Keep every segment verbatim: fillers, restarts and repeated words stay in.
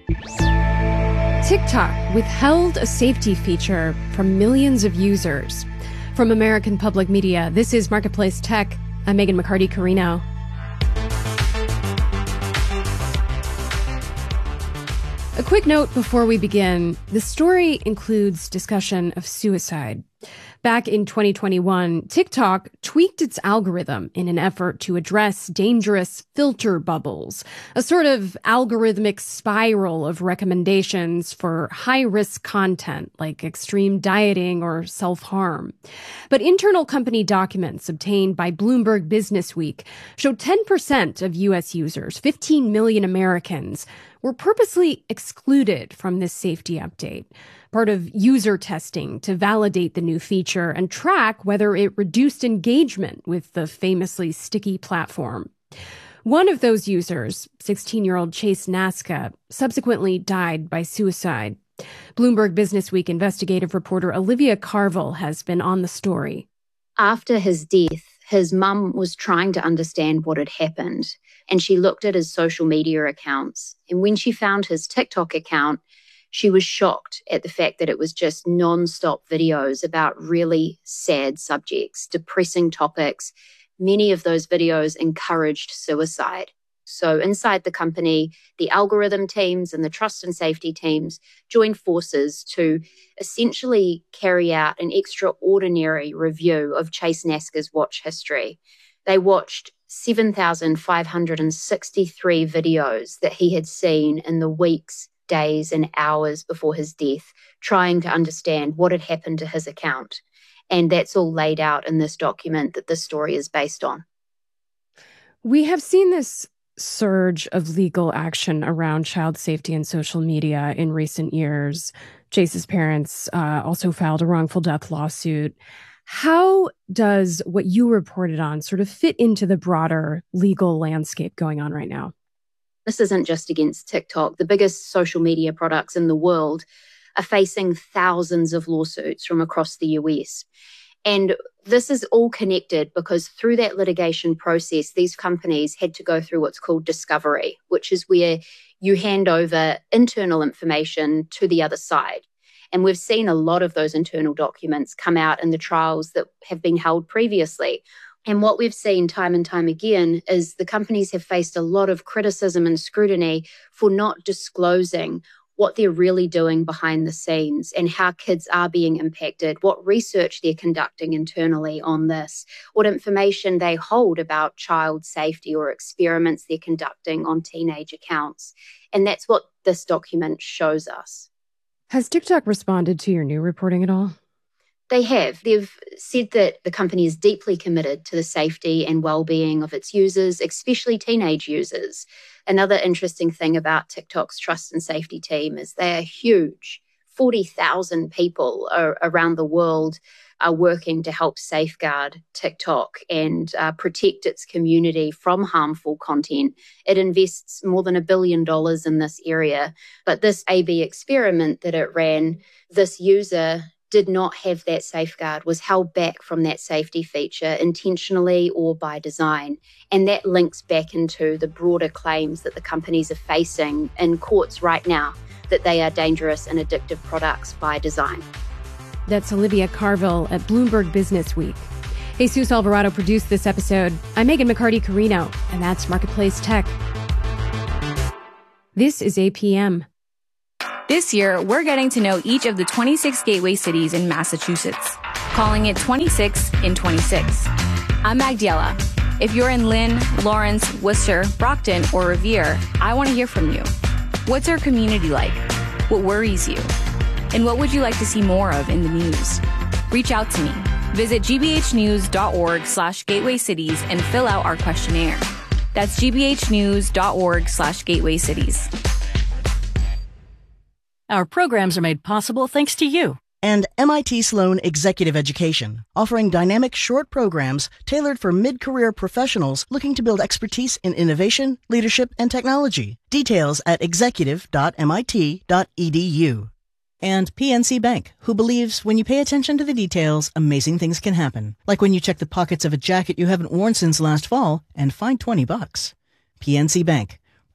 TikTok withheld a safety feature from millions of users. From American Public Media, this is Marketplace Tech. I'm Megan McCarty-Carino. A quick note before we begin. The story includes discussion of suicide. Back in twenty twenty-one, TikTok tweaked its algorithm in an effort to address dangerous filter bubbles, a sort of algorithmic spiral of recommendations for high-risk content like extreme dieting or self-harm. But internal company documents obtained by Bloomberg Businessweek showed ten percent of U S users, fifteen million Americans, were purposely excluded from this safety update, part of user testing to validate the new feature and track whether it reduced engagement with the famously sticky platform. One of those users, sixteen-year-old Chase Naska, subsequently died by suicide. Bloomberg Businessweek investigative reporter Olivia Carville has been on the story. After his death, his mum was trying to understand what had happened, and she looked at his social media accounts. And when she found his TikTok account, she was shocked at the fact that it was just non-stop videos about really sad subjects, depressing topics. Many of those videos encouraged suicide. So inside the company, the algorithm teams and the trust and safety teams joined forces to essentially carry out an extraordinary review of Chase Naska's watch history. They watched seven thousand five hundred sixty-three videos that he had seen in the weeks, days, and hours before his death, trying to understand what had happened to his account. And that's all laid out in this document that this story is based on. We have seen this surge of legal action around child safety and social media in recent years. Chase's parents uh, also filed a wrongful death lawsuit. How does what you reported on sort of fit into the broader legal landscape going on right now? This isn't just against TikTok. The biggest social media products in the world are facing thousands of lawsuits from across the U S. And this is all connected because through that litigation process, these companies had to go through what's called discovery, which is where you hand over internal information to the other side. And we've seen a lot of those internal documents come out in the trials that have been held previously. And what we've seen time and time again is the companies have faced a lot of criticism and scrutiny for not disclosing what they're really doing behind the scenes and how kids are being impacted, what research they're conducting internally on this, what information they hold about child safety or experiments they're conducting on teenage accounts. And that's what this document shows us. Has TikTok responded to your new reporting at all? They have. They've said that the company is deeply committed to the safety and well-being of its users, especially teenage users. Another interesting thing about TikTok's trust and safety team is they are huge. forty thousand people are, around the world are working to help safeguard TikTok and uh, protect its community from harmful content. It invests more than a billion dollars in this area. But this A B experiment that it ran, this user did not have that safeguard, was held back from that safety feature intentionally or by design. And that links back into the broader claims that the companies are facing in courts right now, that they are dangerous and addictive products by design. That's Olivia Carville at Bloomberg Businessweek. Jesus Alvarado produced this episode. I'm Megan McCarty-Carino, and that's Marketplace Tech. This is A P M. This year, we're getting to know each of the twenty-six gateway cities in Massachusetts, calling it twenty-six in twenty-six. I'm Magdiela. If you're in Lynn, Lawrence, Worcester, Brockton, or Revere, I want to hear from you. What's our community like? What worries you? And what would you like to see more of in the news? Reach out to me. Visit gbhnews.org slash gateway cities and fill out our questionnaire. That's gbhnews.org slash gateway cities. Our programs are made possible thanks to you. And M I T Sloan Executive Education, offering dynamic short programs tailored for mid-career professionals looking to build expertise in innovation, leadership, and technology. Details at executive dot m i t dot e d u. And P N C Bank, who believes when you pay attention to the details, amazing things can happen. Like when you check the pockets of a jacket you haven't worn since last fall and find twenty bucks. P N C Bank,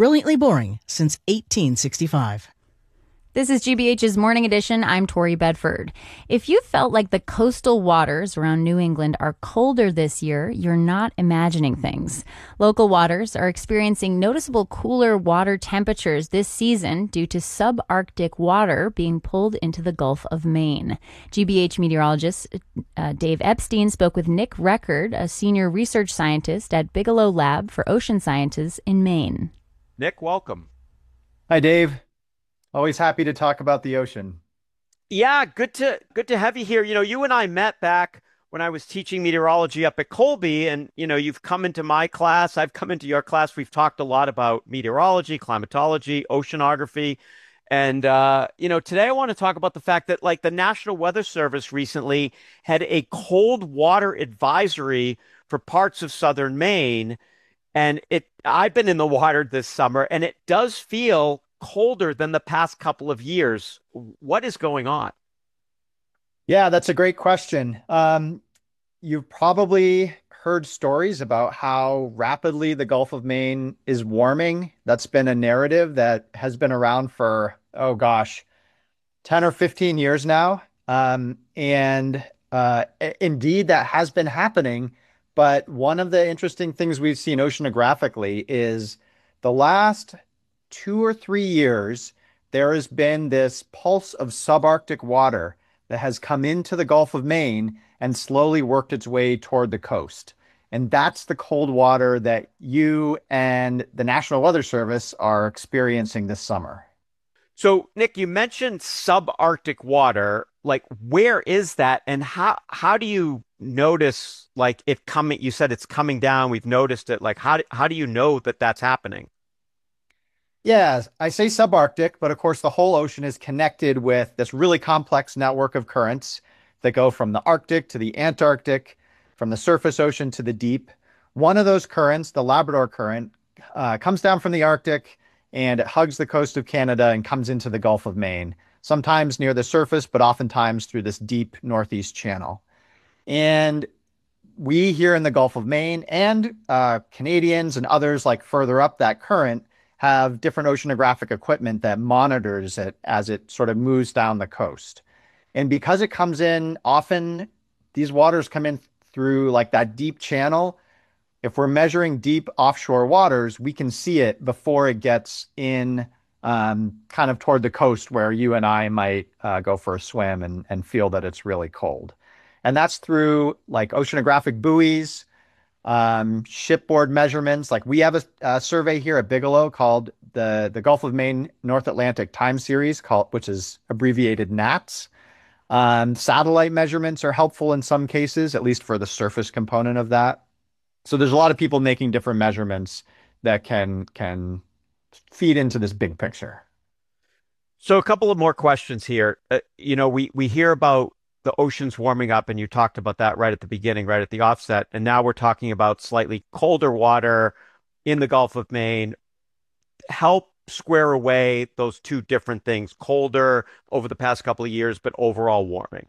Brilliantly boring since eighteen sixty-five. This is G B H's Morning Edition. I'm Tori Bedford. If you felt like the coastal waters around New England are colder this year, you're not imagining things. Local waters are experiencing noticeable cooler water temperatures this season due to subarctic water being pulled into the Gulf of Maine. G B H meteorologist uh, Dave Epstein spoke with Nick Record, a senior research scientist at Bigelow Lab for Ocean Sciences in Maine. Nick, welcome. Hi, Dave. Always happy to talk about the ocean. Yeah, good to good to have you here. You know, you and I met back when I was teaching meteorology up at Colby, and you know, you've come into my class, I've come into your class. We've talked a lot about meteorology, climatology, oceanography, and uh, you know, today I want to talk about the fact that like the National Weather Service recently had a cold water advisory for parts of southern Maine, and it I've been in the water this summer, and it does feel colder than the past couple of years. What is going on? Yeah, that's a great question. Um, you've probably heard stories about how rapidly the Gulf of Maine is warming. That's been a narrative that has been around for, oh gosh, ten or fifteen years now. Um, and uh, indeed, that has been happening. But one of the interesting things we've seen oceanographically is the last two or three years, there has been this pulse of subarctic water that has come into the Gulf of Maine and slowly worked its way toward the coast. And that's the cold water that you and the National Weather Service are experiencing this summer. So, Nick, you mentioned subarctic water. Like, where is that? And how how do you notice, like, it coming? You said it's coming down. We've noticed it. Like, how, how do you know that that's happening? Yeah, I say subarctic, but of course the whole ocean is connected with this really complex network of currents that go from the Arctic to the Antarctic, from the surface ocean to the deep. One of those currents, the Labrador Current, uh, comes down from the Arctic and it hugs the coast of Canada and comes into the Gulf of Maine, sometimes near the surface, but oftentimes through this deep northeast channel. And we here in the Gulf of Maine and uh, Canadians and others like further up that current have different oceanographic equipment that monitors it as it sort of moves down the coast. And because it comes in, often these waters come in through like that deep channel. If we're measuring deep offshore waters, we can see it before it gets in um, kind of toward the coast where you and I might uh, go for a swim and, and feel that it's really cold. And that's through like oceanographic buoys, um, shipboard measurements. Like we have a, a survey here at Bigelow called the, the Gulf of Maine North Atlantic Time Series, called, which is abbreviated NATS. Um, satellite measurements are helpful in some cases, at least for the surface component of that. So there's a lot of people making different measurements that can can feed into this big picture. So a couple of more questions here. Uh, you know, we we hear about the oceans warming up, and you talked about that right at the beginning, right at the offset. And now we're talking about slightly colder water in the Gulf of Maine. Help square away those two different things, colder over the past couple of years, but overall warming.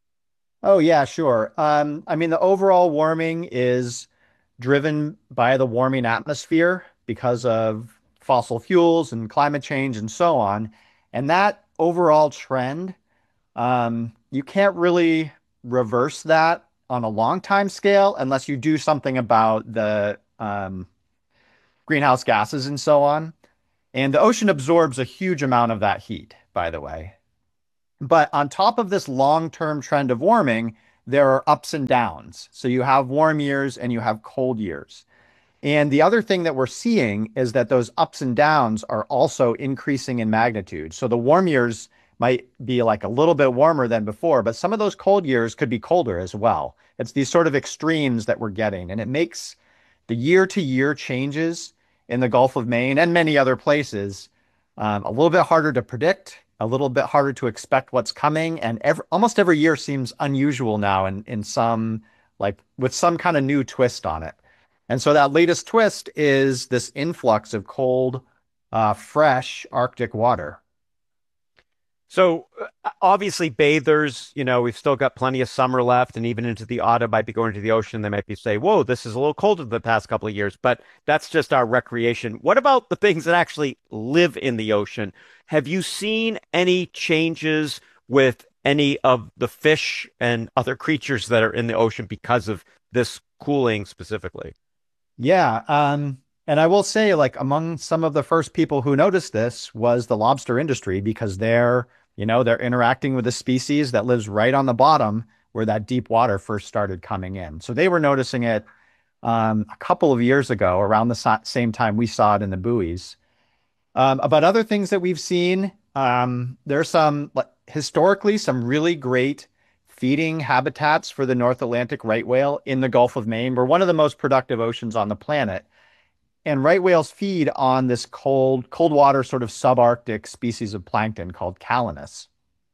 Oh, yeah, sure. Um, I mean, the overall warming is driven by the warming atmosphere because of fossil fuels and climate change and so on. And that overall trend, um, you can't really reverse that on a long time scale unless you do something about the um, greenhouse gases and so on. And the ocean absorbs a huge amount of that heat, by the way. But on top of this long-term trend of warming, there are ups and downs. So you have warm years and you have cold years. And the other thing that we're seeing is that those ups and downs are also increasing in magnitude. So the warm years might be like a little bit warmer than before, but some of those cold years could be colder as well. It's these sort of extremes that we're getting, and it makes the year-to-year changes in the Gulf of Maine and many other places um, a little bit harder to predict, a little bit harder to expect what's coming. And every, almost every year seems unusual now in, in some, like with some kind of new twist on it. And so that latest twist is this influx of cold, uh, fresh Arctic water. So uh, obviously bathers, you know, we've still got plenty of summer left, and even into the autumn might be going to the ocean. They might be say, whoa, this is a little colder than the past couple of years, but that's just our recreation. What about the things that actually live in the ocean? Have you seen any changes with any of the fish and other creatures that are in the ocean because of this cooling specifically? Yeah. Um, and I will say, like, among some of the first people who noticed this was the lobster industry, because they're, you know, they're interacting with a species that lives right on the bottom where that deep water first started coming in. So they were noticing it um, a couple of years ago, around the sa- same time we saw it in the buoys. Um, about other things that we've seen, um, there's some, like, historically, some really great feeding habitats for the North Atlantic right whale in the Gulf of Maine. We're one of the most productive oceans on the planet. And right whales feed on this cold, cold water sort of subarctic species of plankton called Calanus.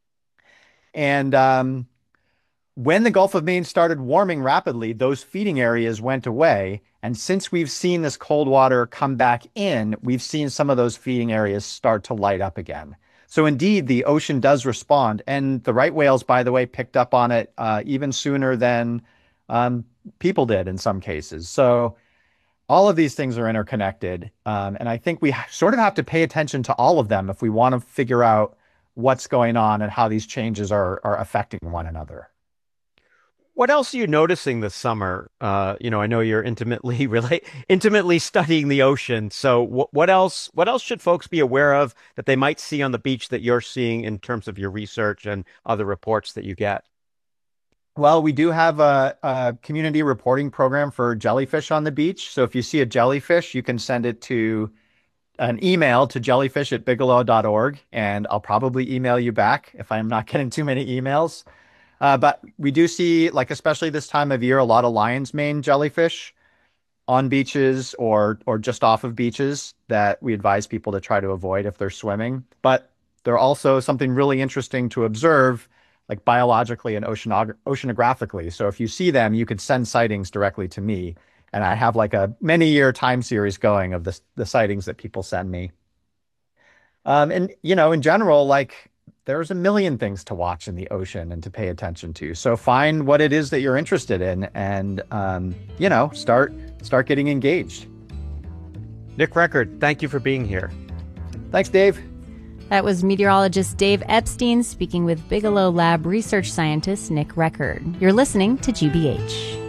And um, when the Gulf of Maine started warming rapidly, those feeding areas went away. And since we've seen this cold water come back in, we've seen some of those feeding areas start to light up again. So indeed, the ocean does respond. And the right whales, by the way, picked up on it uh, even sooner than um, people did in some cases. So all of these things are interconnected. Um, and I think we sort of have to pay attention to all of them if we want to figure out what's going on and how these changes are, are affecting one another. What else are you noticing this summer? Uh, you know, I know you're intimately relate, intimately studying the ocean. So what, what else, what else should folks be aware of that they might see on the beach that you're seeing in terms of your research and other reports that you get? Well, we do have a, a community reporting program for jellyfish on the beach. So if you see a jellyfish, you can send it to an email to jellyfish at bigelow dot org, and I'll probably email you back if I'm not getting too many emails. Uh, but we do see, like, especially this time of year, a lot of lion's mane jellyfish on beaches or or just off of beaches that we advise people to try to avoid if they're swimming. But they're also something really interesting to observe, like biologically and oceanog- oceanographically. So if you see them, you could send sightings directly to me. And I have like a many year time series going of the, the sightings that people send me. Um, and, you know, in general, like, there's a million things to watch in the ocean and to pay attention to. So find what it is that you're interested in and, um, you know, start start getting engaged. Nick Record, thank you for being here. Thanks, Dave. That was meteorologist Dave Epstein speaking with Bigelow Lab research scientist Nick Record. You're listening to G B H.